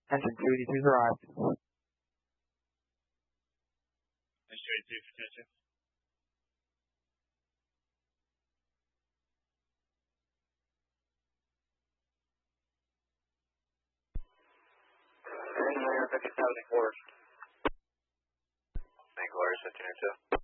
Engine 2, D2's arrived. Straight 2 for 10. St. Glorious, 1502.